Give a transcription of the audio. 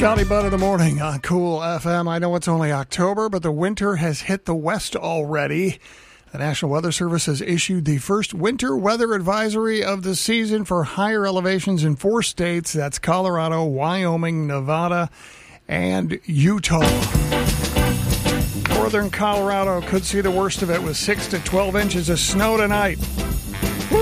Scotty Butt in the morning on Cool FM. I know it's only October, but the winter has hit the West already. The National Weather Service has issued the first winter weather advisory of the season for higher elevations in 4 states. That's Colorado, Wyoming, Nevada, and Utah. Northern Colorado could see the worst of it with 6 to 12 inches of snow tonight.